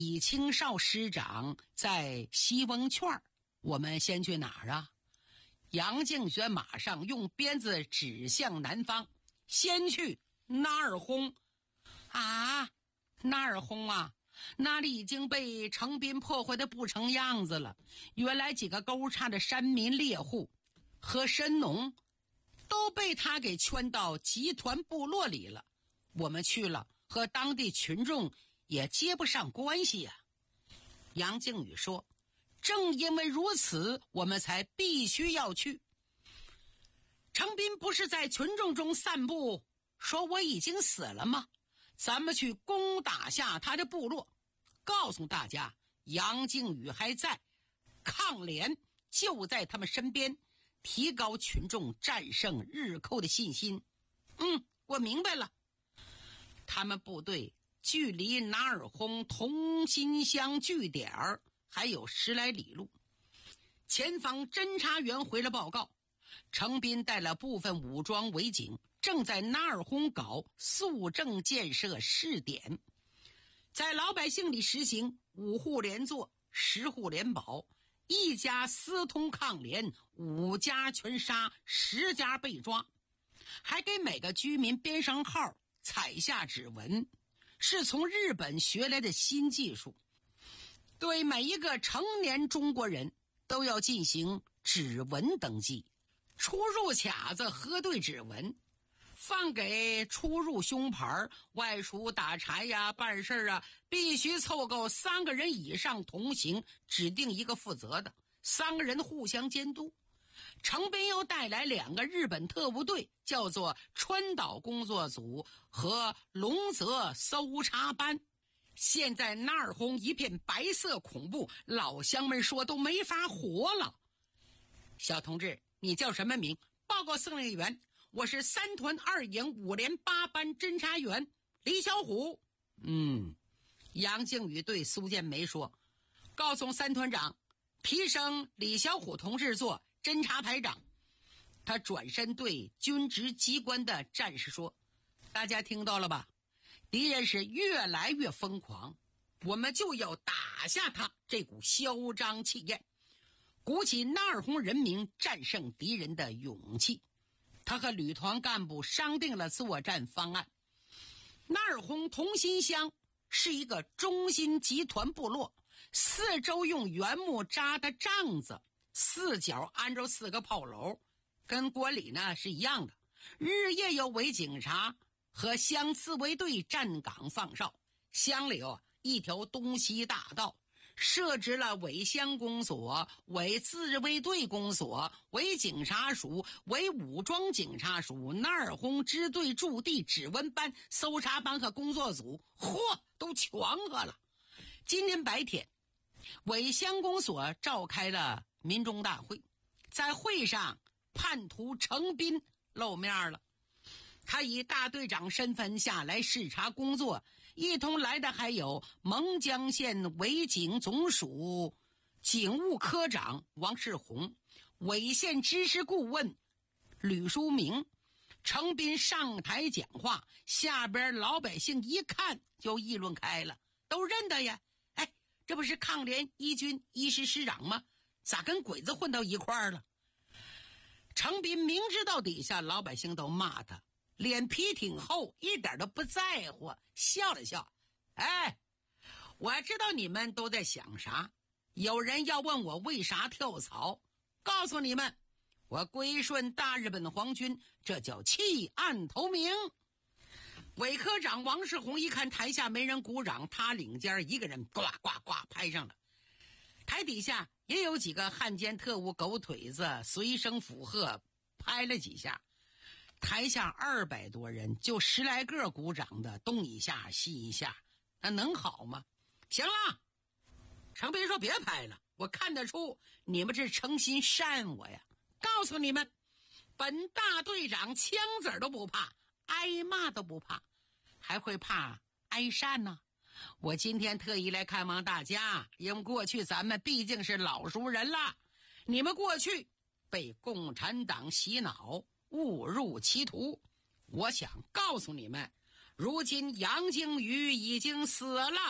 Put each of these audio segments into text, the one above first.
李清少师长在西翁圈，我们先去哪儿啊？杨敬轩马上用鞭子指向南方，先去那儿轰。啊，那儿轰啊，那里已经被程斌破坏的不成样子了。原来几个勾叉的山民猎户和神农都被他给圈到集团部落里了。我们去了，和当地群众也接不上关系呀。杨靖宇说，正因为如此，我们才必须要去。程斌不是在群众中散步，说我已经死了吗？咱们去攻打下他的部落，告诉大家杨靖宇还在，抗联就在他们身边，提高群众战胜日寇的信心。我明白了。他们部队距离拿尔轰同心乡据点还有10来里路。前方侦察员回了报告，程斌带了部分武装伪警，正在拿尔轰搞肃正建设试点，在老百姓里实行5户连坐10户连保，1家私通抗联，5家全杀，10家被抓，还给每个居民编上号，采下指纹，是从日本学来的新技术。对每一个成年中国人都要进行指纹登记，出入卡子核对指纹，放给出入胸牌，外出打柴呀、办事啊，必须凑够3个人以上同行，指定一个负责的，3个人互相监督。程斌又带来2个日本特务队，叫做川岛工作组和龙泽搜查班。现在那儿轰一片白色恐怖，老乡们说都没法活了。小同志，你叫什么名？报告司令员，我是3团2营5连8班侦察员李小虎。杨靖宇对苏建梅说，告诉3团长，提升李小虎同志做侦察排长。他转身对军职机关的战士说，大家听到了吧？敌人是越来越疯狂，我们就要打下他这股嚣张气焰，鼓起那尔轰人民战胜敌人的勇气。他和旅团干部商定了作战方案。那尔轰同心乡是一个中心集团部落，四周用原木扎的帐子，4角安着4个炮楼，跟关里呢是一样的。日夜有伪警察和乡自卫队站岗放哨。乡里一条东西大道，设置了伪乡公所、伪自卫队公所、伪警察署、伪武装警察署、那尔轰支队驻地指纹班、搜查班和工作组，都全合了。今天白天，伪乡公所召开了民众大会，在会上叛徒程斌露面了。他以大队长身份下来视察工作，一同来的还有蒙江县伪警总署警务科长王世宏、伪县知识顾问吕书明。程斌上台讲话，下边老百姓一看就议论开了，都认得呀。这不是抗联1军1师师长吗？咋跟鬼子混到一块儿了？程斌明知道底下老百姓都骂他，脸皮挺厚，一点都不在乎，笑了笑。我知道你们都在想啥，有人要问我为啥跳槽，告诉你们，我归顺大日本皇军，这叫弃暗投明。伪科长王世宏一看台下没人鼓掌，他领尖一个人呱呱呱拍上了。台底下也有几个汉奸特务狗腿子随声附和，拍了几下。台下200多人，就10来个鼓掌的，东一下西一下，那能好吗？行了，程斌说别拍了，我看得出你们是诚心扇我呀。告诉你们，本大队长枪子都不怕，挨骂都不怕，还会怕挨扇呢？我今天特意来看望大家，因为过去咱们毕竟是老熟人了。你们过去被共产党洗脑，误入歧途，我想告诉你们，如今杨靖宇已经死了，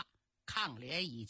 抗联已